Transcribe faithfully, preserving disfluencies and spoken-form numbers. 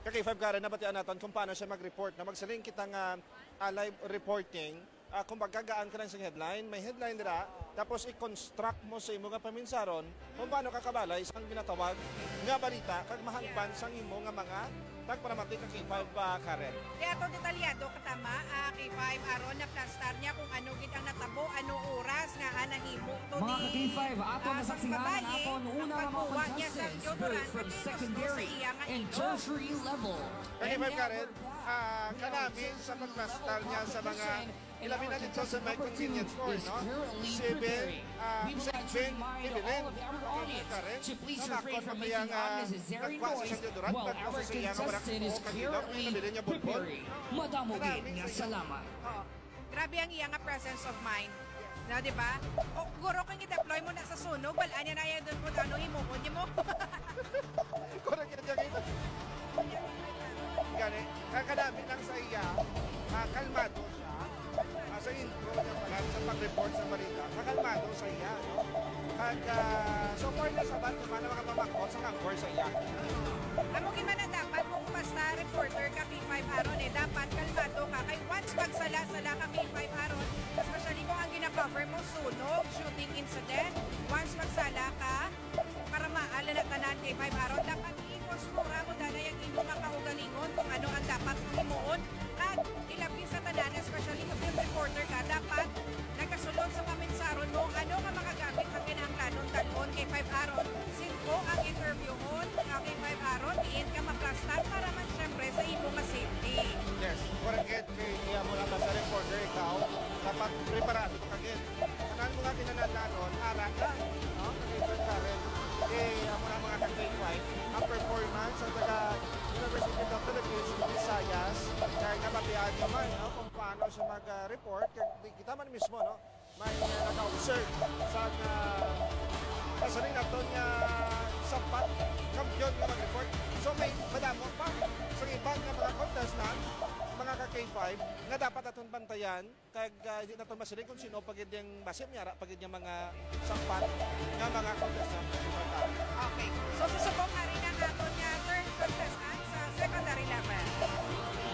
Kay five Karen, nabatian natin kung paano siya mag-report na magsaling kitang uh, uh, live reporting. Uh, kung magagaan ka lang sa headline, may headline nila, tapos i-construct mo sa imo nga paminsaron kung paano kakabalay sa ginatawag nga balita kag mahangban sa imo nga mga tagparamatik ka kay five uh, Karen. Kaya ito detalyado katama, uh, kay five aron na plastar niya kung ano gid ang natabo, ano oras nga anahimo to Mga ka-K five, ato ah, nasaksihan aton una nga mga pagbuwa niya sa contestants deodorant, both from pati secondary sa iya nga and ito. tertiary level. Kay five Karen, uh, kanami sa pagplastar niya sa mga ilabi na dito sa may convenience store, no? Seven, uh, seven, Ibilin. Karen, namakot pa kaya nga nagkwasa siyang deodorant, nagkwasa siya nga warak po, kagilap, nabili niya bulbol. Madamugin nga salamat. Oh, grabe ang iya nga presence of mind. Na, di ba? O, guro kang i-deploy mo na sa sunog, balaan niya na yan doon kung ano himuon niya mo. Correct yan dyan ito. Gani, kakadami lang sa iya, uh, kalmado siya. Uh, sa intro niya pala, sa pag-report sa balita, kakalmado sa iya. No? Kag, uh, so far na sa ba't naman ang mga mamakot sa kangkor sa iya. Amo man na dapat kung basta reporter ka P five aron eh, dapat kalmado ka. Kay once magsala-sala ka P five aron, especially kung ang gina-cover mo sunog, shooting incident, once magsala ka, para maalala tanan kay five aron, dapat i-konspura mo dala yung inyong makaugalingon kung ano ang dapat mong himuon. At ilabi sa tanan, especially kung yung reporter ka, dapat nagkasulod sa paminsaron mo, ano nga makagamit ang kinahanglanon talon kay five aron, sinko ang interviewon, ang kay five aron, diin ka maplastar para man syempre sa imo nga safety. Yes, correct it. Kay iya mo lang sa reporter, ikaw, dapat preparado ka kagit. Kanan mo nga kinanadlanon, ara ka. No? Kay Fred Karen, eh, amo na mga ka-K five, ang performance sa taga University of the Philippines, Visayas, kaya nabatian naman, no? Kung paano siya mag-report. Kaya kita man mismo, no? May uh, naka-observe sa uh, kasaling nato niya sapat, kampiyon nga mag-report. So may madamo pa sa ibang nga mga contestant, mga ka-K five, nga dapat atong bantayan, kag uh, hindi nato masiling kung sino pagid yung basim niya, pagid yung mga sampat nga mga contestant. Okay. So susubong